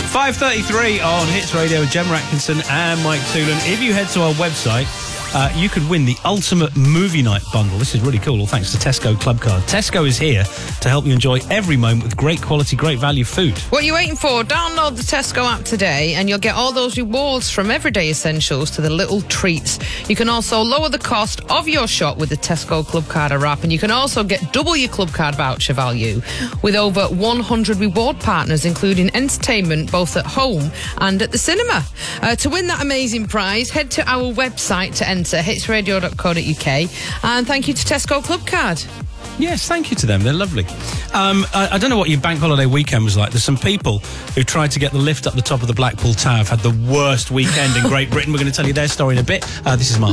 5:33 on Hits Radio with Gemma Atkinson and Mike Toolan. If you head to our website, you could win the ultimate movie night bundle. This is really cool, all thanks to Tesco Club Card. Tesco is here to help you enjoy every moment with great quality, great value food. What are you waiting for? Download the Tesco app today and you'll get all those rewards from everyday essentials to the little treats. You can also lower the cost of your shop with the Tesco Club Card app, and you can also get double your Club Card voucher value with over 100 reward partners, including entertainment both at home and at the cinema. To win that amazing prize, head to our website to enter hitsradio.co.uk, and thank you to Tesco Club Card. Yes, thank you to them. They're lovely. I don't know what your bank holiday weekend was like. There's some people who tried to get the lift up the top of the Blackpool Tower have had the worst weekend in Great Britain. We're going to tell you their story in a bit. This is Mark.